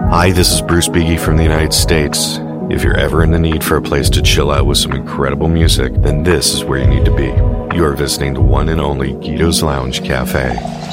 Hi, this is Bruce Beege from the United States. If you're ever in the need for a place to chill out with some incredible music, then this is where you need to be. You are visiting the one and only Guido's Lounge Cafe.